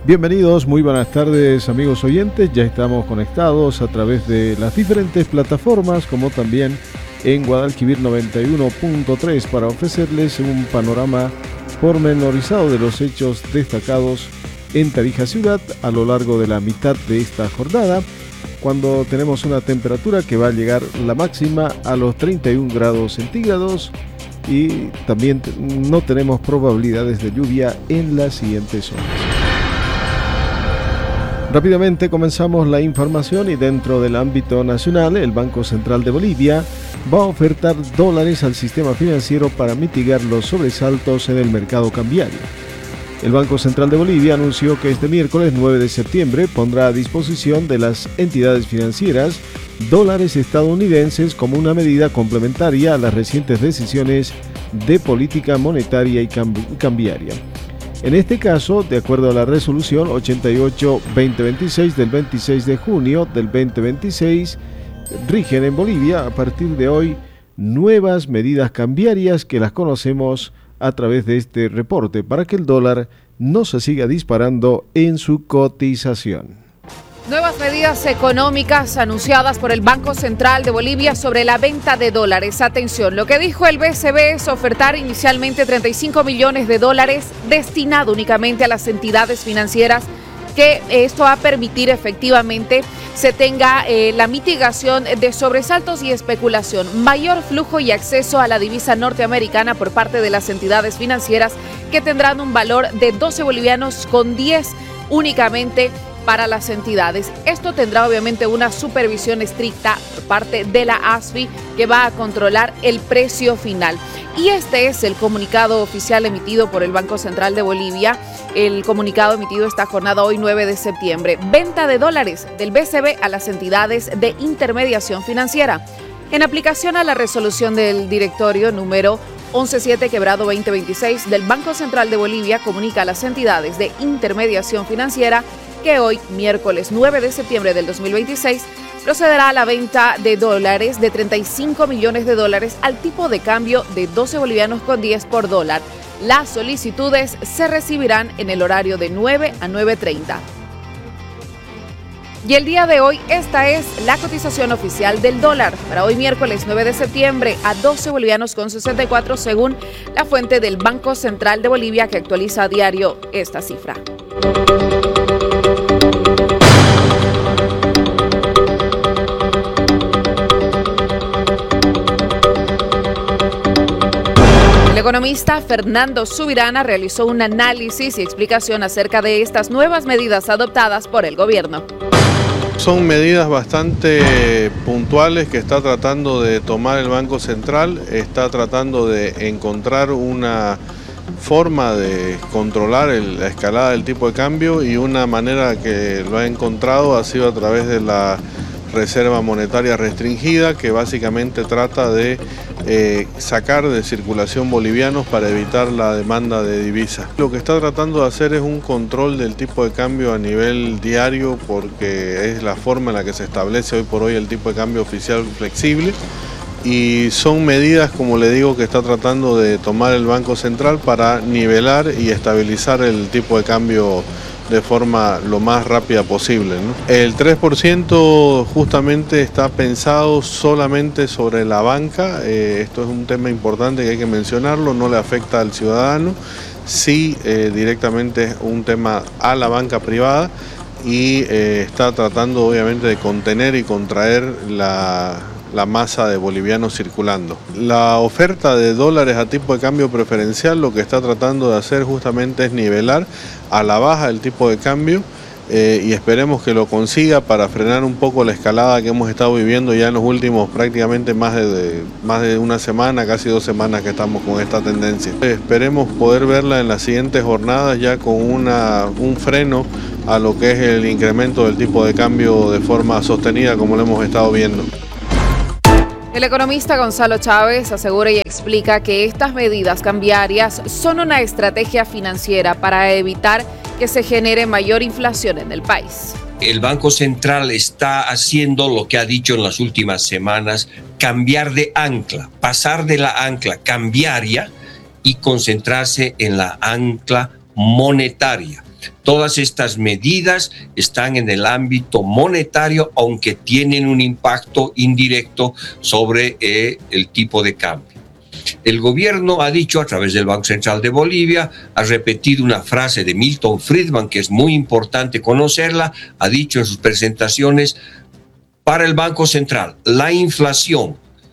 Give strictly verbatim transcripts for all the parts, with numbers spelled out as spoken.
Bienvenidos, muy buenas tardes amigos oyentes, ya estamos conectados a través de las diferentes plataformas como también en Guadalquivir noventa y uno punto tres para ofrecerles un panorama pormenorizado de los hechos destacados en Tarija Ciudad a lo largo de la mitad de esta jornada, cuando tenemos una temperatura que va a llegar la máxima a los treinta y un grados centígrados y también no tenemos probabilidades de lluvia en las siguientes horas. Rápidamente comenzamos la información y dentro del ámbito nacional, el Banco Central de Bolivia va a ofertar dólares al sistema financiero para mitigar los sobresaltos en el mercado cambiario. El Banco Central de Bolivia anunció que este miércoles nueve de septiembre pondrá a disposición de las entidades financieras dólares estadounidenses como una medida complementaria a las recientes decisiones de política monetaria y cambiaria. En este caso, de acuerdo a la resolución ochenta y ocho guión veinte veintiséis del veintiséis de junio del veinte veintiséis, rigen en Bolivia a partir de hoy nuevas medidas cambiarias que las conocemos a través de este reporte para que el dólar no se siga disparando en su cotización. Nuevas medidas económicas anunciadas por el Banco Central de Bolivia sobre la venta de dólares. Atención, lo que dijo el B C B es ofertar inicialmente treinta y cinco millones de dólares destinado únicamente a las entidades financieras, que esto va a permitir efectivamente se tenga eh, la mitigación de sobresaltos y especulación, mayor flujo y acceso a la divisa norteamericana por parte de las entidades financieras, que tendrán un valor de doce bolivianos con diez únicamente para las entidades. Esto tendrá obviamente una supervisión estricta por parte de la A S F I, que va a controlar el precio final. Y este es el comunicado oficial emitido por el Banco Central de Bolivia. El comunicado emitido esta jornada hoy nueve de septiembre. Venta de dólares del B C B a las entidades de intermediación financiera. En aplicación a la resolución del directorio número once siete quebrado veinte veintiséis del Banco Central de Bolivia, comunica a las entidades de intermediación financiera que hoy, miércoles nueve de septiembre del dos mil veintiséis, procederá a la venta de dólares de treinta y cinco millones de dólares al tipo de cambio de doce bolivianos con diez por dólar. Las solicitudes se recibirán en el horario de nueve a nueve treinta. Y el día de hoy, esta es la cotización oficial del dólar. Para hoy, miércoles nueve de septiembre, a doce bolivianos con sesenta y cuatro, según la fuente del Banco Central de Bolivia, que actualiza a diario esta cifra. El economista Fernando Subirana realizó un análisis y explicación acerca de estas nuevas medidas adoptadas por el gobierno. Son medidas bastante puntuales que está tratando de tomar el Banco Central, está tratando de encontrar una forma de controlar el, la escalada del tipo de cambio, y una manera que lo ha encontrado ha sido a través de la Reserva Monetaria Restringida, que básicamente trata de eh, sacar de circulación bolivianos para evitar la demanda de divisas. Lo que está tratando de hacer es un control del tipo de cambio a nivel diario, porque es la forma en la que se establece hoy por hoy el tipo de cambio oficial flexible, y son medidas, como le digo, que está tratando de tomar el Banco Central para nivelar y estabilizar el tipo de cambio de forma lo más rápida posible, ¿no? El tres por ciento justamente está pensado solamente sobre la banca. Eh, esto es un tema importante que hay que mencionarlo, no le afecta al ciudadano, sí eh, directamente es un tema a la banca privada, y eh, está tratando obviamente de contener y contraer la, la masa de bolivianos circulando. La oferta de dólares a tipo de cambio preferencial lo que está tratando de hacer justamente es nivelar a la baja el tipo de cambio, eh, y esperemos que lo consiga para frenar un poco la escalada que hemos estado viviendo ya en los últimos prácticamente más de, de, más de una semana, casi dos semanas que estamos con esta tendencia. Esperemos poder verla en las siguientes jornadas ya con una, un freno a lo que es el incremento del tipo de cambio de forma sostenida, como lo hemos estado viendo. El economista Gonzalo Chávez asegura y explica que estas medidas cambiarias son una estrategia financiera para evitar que se genere mayor inflación en el país. El Banco Central está haciendo lo que ha dicho en las últimas semanas, cambiar de ancla, pasar de la ancla cambiaria y concentrarse en la ancla monetaria, Todas estas medidas están en el ámbito monetario, aunque tienen un impacto indirecto sobre eh, el tipo de cambio. El gobierno ha dicho a través del Banco Central de Bolivia, ha repetido una frase de Milton Friedman que es muy importante conocerla, ha dicho en sus presentaciones, para el Banco Central, la inflación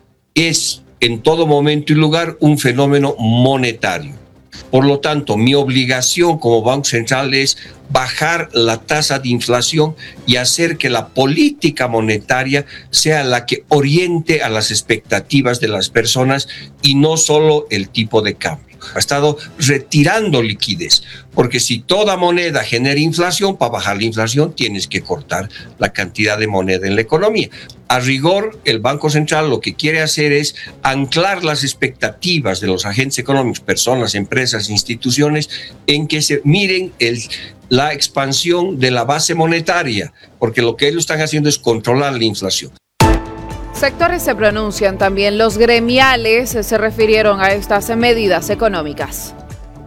es en todo momento y lugar un fenómeno monetario. Por lo tanto, mi obligación como Banco Central es bajar la tasa de inflación y hacer que la política monetaria sea la que oriente a las expectativas de las personas y no solo el tipo de cambio. Ha estado retirando liquidez, porque si toda moneda genera inflación, para bajar la inflación tienes que cortar la cantidad de moneda en la economía. A rigor, el Banco Central lo que quiere hacer es anclar las expectativas de los agentes económicos, personas, empresas, instituciones, en que se miren el, la expansión de la base monetaria, porque lo que ellos están haciendo es controlar la inflación. Sectores se pronuncian también. Los gremiales se refirieron a estas medidas económicas.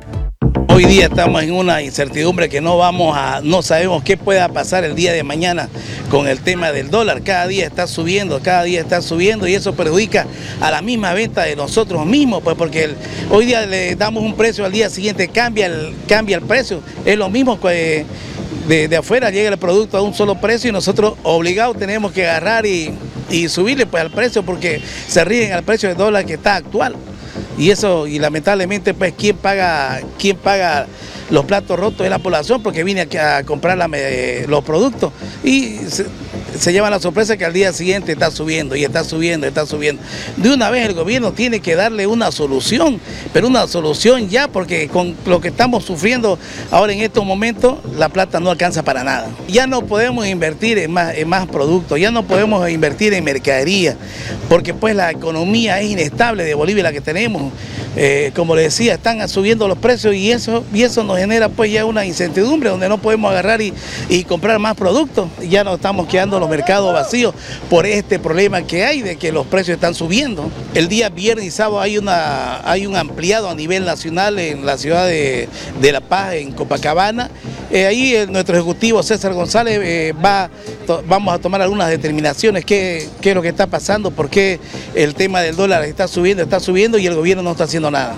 Hoy día estamos en una incertidumbre que no vamos a, no sabemos qué pueda pasar el día de mañana con el tema del dólar. Cada día está subiendo, cada día está subiendo y eso perjudica a la misma venta de nosotros mismos, pues porque el, hoy día le damos un precio, al día siguiente cambia el, cambia el precio. Es lo mismo que de, de afuera llega el producto a un solo precio y nosotros obligados tenemos que agarrar y, y subirle pues al precio porque se ríen al precio del dólar que está actual. Y eso, y lamentablemente, pues, ¿quién paga, quién paga los platos rotos? Es la población, porque viene aquí a comprar la, eh, los productos y se, se llevan la sorpresa que al día siguiente está subiendo y está subiendo, está subiendo. De una vez el gobierno tiene que darle una solución, pero una solución ya, porque con lo que estamos sufriendo ahora en estos momentos, la plata no alcanza para nada. Ya no podemos invertir en más, en más productos, ya no podemos invertir en mercadería, porque pues la economía es inestable de Bolivia, la que tenemos. Eh, como les decía, están subiendo los precios y eso, y eso nos genera pues ya una incertidumbre donde no podemos agarrar y, y comprar más productos. Ya nos estamos quedando los mercados vacíos por este problema que hay de que los precios están subiendo. El día viernes y sábado hay, una, hay un ampliado a nivel nacional en la ciudad de, de La Paz, en Copacabana. Eh, ahí eh, nuestro ejecutivo César González eh, va, to, vamos a tomar algunas determinaciones, qué, qué es lo que está pasando, por qué el tema del dólar está subiendo, está subiendo y el gobierno no está haciendo nada.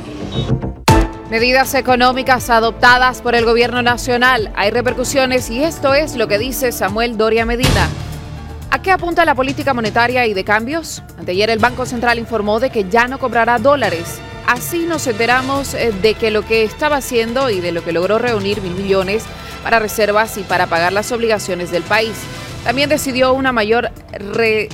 Medidas económicas adoptadas por el gobierno nacional. Hay repercusiones y esto es lo que dice Samuel Doria Medina. ¿A qué apunta la política monetaria y de cambios? Anteayer el Banco Central informó de que ya no comprará dólares. Así nos enteramos de que lo que estaba haciendo y de lo que logró reunir mil millones para reservas y para pagar las obligaciones del país. También decidió una mayor re...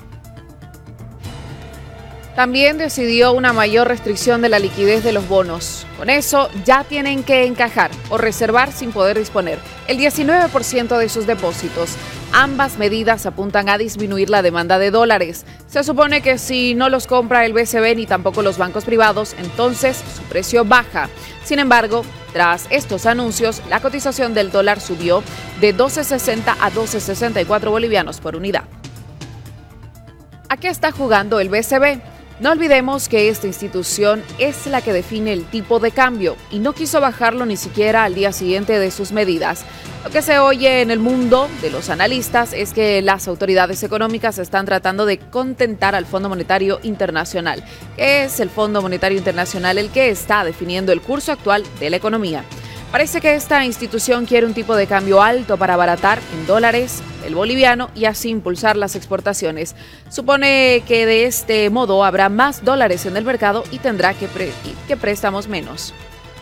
También decidió una mayor restricción de la liquidez de los bonos. Con eso ya tienen que encajar o reservar sin poder disponer el diecinueve por ciento de sus depósitos. Ambas medidas apuntan a disminuir la demanda de dólares. Se supone que si no los compra el B C B ni tampoco los bancos privados, entonces su precio baja. Sin embargo, tras estos anuncios, la cotización del dólar subió de doce sesenta a doce sesenta y cuatro bolivianos por unidad. ¿A qué está jugando el B C B? No olvidemos que esta institución es la que define el tipo de cambio y no quiso bajarlo ni siquiera al día siguiente de sus medidas. Lo que se oye en el mundo de los analistas es que las autoridades económicas están tratando de contentar al Fondo Monetario Internacional, que es el Fondo Monetario Internacional el que está definiendo el curso actual de la economía. Parece que esta institución quiere un tipo de cambio alto para abaratar en dólares el boliviano y así impulsar las exportaciones. Supone que de este modo habrá más dólares en el mercado y tendrá que, pre- que préstamos menos.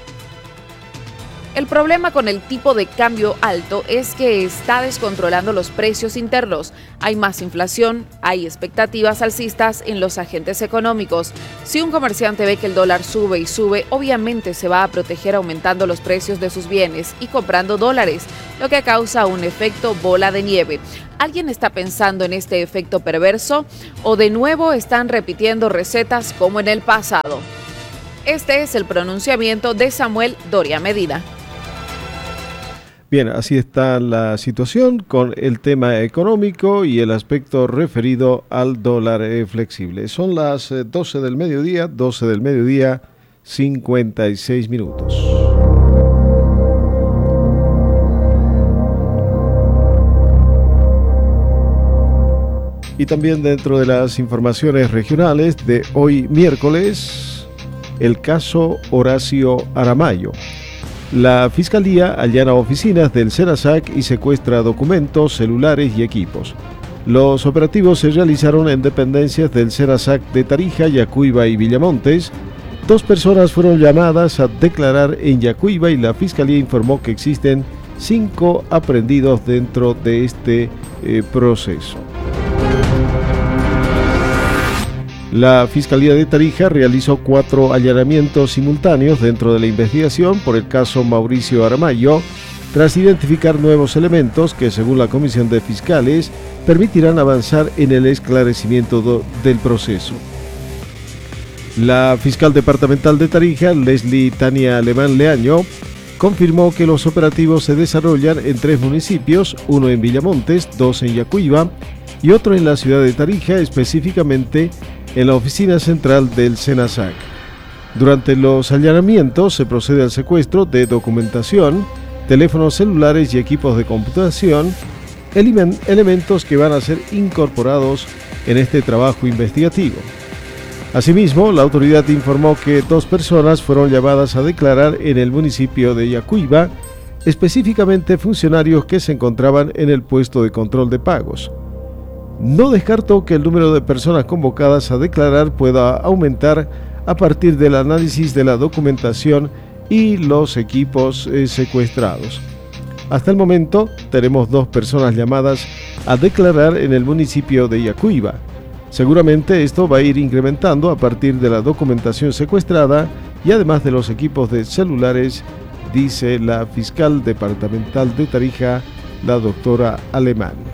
El problema con el tipo de cambio alto es que está descontrolando los precios internos. Hay más inflación, hay expectativas alcistas en los agentes económicos. Si un comerciante ve que el dólar sube y sube, obviamente se va a proteger aumentando los precios de sus bienes y comprando dólares, lo que causa un efecto bola de nieve. ¿Alguien está pensando en este efecto perverso? ¿O de nuevo están repitiendo recetas como en el pasado? Este es el pronunciamiento de Samuel Doria Medina. Bien, así está la situación con el tema económico y el aspecto referido al dólar eh, flexible. Son las eh, doce del mediodía, doce del mediodía, cincuenta y seis minutos. también dentro de las informaciones regionales de hoy miércoles, el caso Horacio Aramayo. La Fiscalía allana oficinas del SENASAC y secuestra documentos, celulares y equipos. Los operativos se realizaron en dependencias del SENASAC de Tarija, Yacuiba y Villamontes. Dos personas fueron llamadas a declarar en Yacuiba y la Fiscalía informó que existen cinco aprehendidos dentro de este eh, proceso. La Fiscalía de Tarija realizó cuatro allanamientos simultáneos dentro de la investigación por el caso Mauricio Aramayo, tras identificar nuevos elementos que, según la Comisión de Fiscales, permitirán avanzar en el esclarecimiento do, del proceso. La fiscal departamental de Tarija, Leslie Tania Alemán Leaño, confirmó que los operativos se desarrollan en tres municipios, uno en Villamontes, dos en Yacuiba y otro en la ciudad de Tarija, específicamente en la oficina central del SENASAC. Durante los allanamientos se procede al secuestro de documentación, teléfonos celulares y equipos de computación, elementos que van a ser incorporados en este trabajo investigativo. Asimismo, la autoridad informó que dos personas fueron llamadas a declarar en el municipio de Yacuiba, específicamente funcionarios que se encontraban en el puesto de control de pagos. No descartó que el número de personas convocadas a declarar pueda aumentar a partir del análisis de la documentación y los equipos eh, secuestrados. Hasta el momento tenemos dos personas llamadas a declarar en el municipio de Yacuiba. Seguramente esto va a ir incrementando a partir de la documentación secuestrada y además de los equipos de celulares, dice la fiscal departamental de Tarija, la doctora Alemán.